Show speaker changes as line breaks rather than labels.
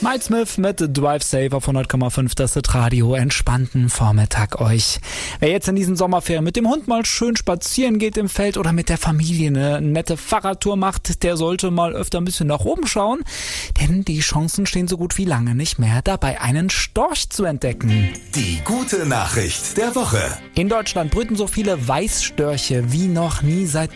Mike Smith mit Drive Safe auf 100,5, das ist Radio. Entspannten Vormittag euch. Wer jetzt in diesen Sommerferien mit dem Hund mal schön spazieren geht im Feld oder mit der Familie eine nette Fahrradtour macht, der sollte mal öfter ein bisschen nach oben schauen, denn die Chancen stehen so gut wie lange nicht mehr dabei, einen Storch zu entdecken.
Die gute Nachricht der Woche.
In Deutschland brüten so viele Weißstörche wie noch nie. Seit